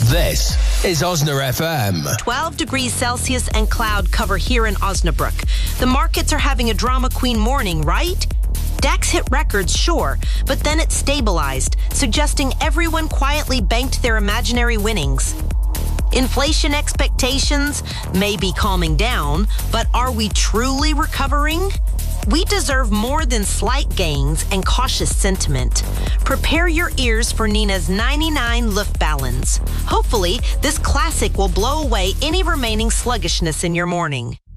This is Osna FM. 12 degrees Celsius and cloud cover here in Osnabrück. The markets are having a drama queen morning, right? DAX hit records, sure, but then it stabilized, suggesting everyone quietly banked their imaginary winnings. Inflation expectations may be calming down, but are we truly recovering? We deserve more than slight gains and cautious sentiment. Prepare your ears for Nina's 99 Luftballons. Hopefully, this classic will blow away any remaining sluggishness in your morning.